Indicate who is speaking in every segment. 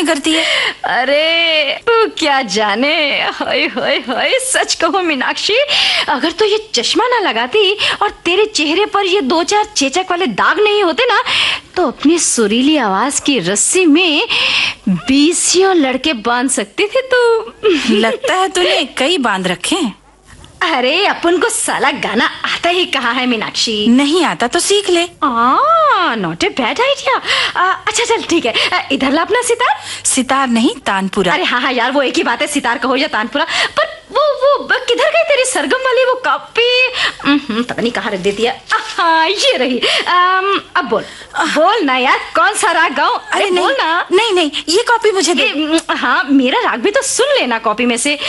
Speaker 1: बातें करती है।
Speaker 2: अरे तू क्या जाने, हाय हाय हाय, सच कहो मीनाक्षी, अगर तो ये चश्मा ना लगाती और तेरे चेहरे पर ये 2-4 चेचक वाले दाग नहीं होते ना, तो अपनी सुरीली आवाज की रस्सी में 20 लड़के बांध सकती थी तू।
Speaker 1: लगता है तूने कई बांध रखे हैं।
Speaker 2: अरे अपन को साला गाना आता ही कहाँ है मीनाक्षी।
Speaker 1: नहीं आता तो सीख ले।
Speaker 2: Not a bad idea. अच्छा चल ठीक है, इधर ला अपना सितार।
Speaker 1: सितार नहीं, तानपुरा।
Speaker 2: अरे हाँ यार, वो एक ही बात है, सितार कहो या तानपुरा। पर वो किधर गई तेरी सरगम वाली वो कॉपी? पता नहीं कहाँ रख देती है। हाँ ये रही। अब बोल ना यार, कौन सा राग गाऊं? अरे
Speaker 1: नहीं,
Speaker 2: बोल ना।
Speaker 1: नहीं ये कॉपी मुझे दे।
Speaker 2: हाँ मेरा राग भी तो सुन लेना कॉपी में से।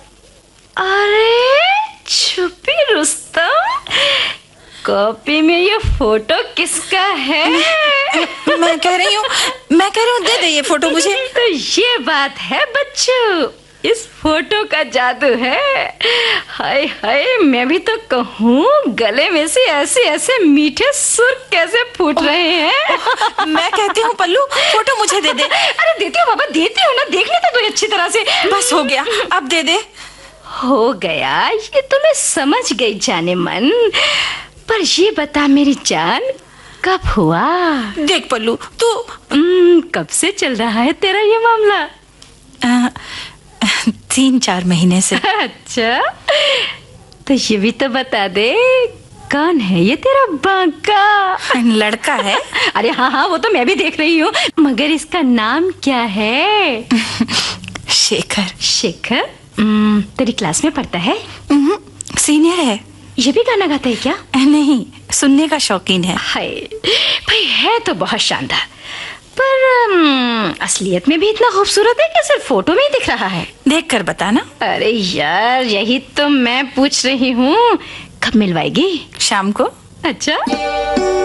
Speaker 2: अरे छुपी रुस्तम, कॉपी में ये फोटो किसका है?
Speaker 1: मैं कह रही हूँ दे दे ये फोटो मुझे।
Speaker 2: तो ये बात है बच्चों, इस फोटो का जादू है। हाय हाय, मैं भी तो कहूँ गले में से ऐसे ऐसे मीठे सुर कैसे फूट रहे हैं।
Speaker 1: मैं कहती हूँ पल्लू, फोटो मुझे दे दे।
Speaker 2: अरे देती हूँ बाबा, देती हूँ ना, देखने तो दो अच्छी तरह से।
Speaker 1: बस हो गया, अब दे दे।
Speaker 2: हो गया, ये तो मैं समझ गई जाने मन। पर ये बता मेरी जान, कब हुआ?
Speaker 1: देख पल्लू, तू
Speaker 2: कब से चल रहा है तेरा ये मामला?
Speaker 1: 3-4 महीने से।
Speaker 2: अच्छा, तो ये भी तो बता दे, कौन है ये तेरा बांका?
Speaker 1: लड़का है।
Speaker 2: अरे हाँ, वो तो मैं भी देख रही हूँ, मगर इसका नाम क्या है?
Speaker 1: शेखर।
Speaker 2: शेखर? तेरी क्लास में पढ़ता है?
Speaker 1: सीनियर है।
Speaker 2: ये भी गाना गाता है क्या?
Speaker 1: नहीं, सुनने का शौकीन है।
Speaker 2: हाय भाई, है तो बहुत शानदार, पर असलियत में भी इतना खूबसूरत है कि सिर्फ फोटो में ही दिख रहा है?
Speaker 1: देख कर बताना।
Speaker 2: अरे यार, यही तो मैं पूछ रही हूँ, कब मिलवाएगी?
Speaker 1: शाम को।
Speaker 2: अच्छा।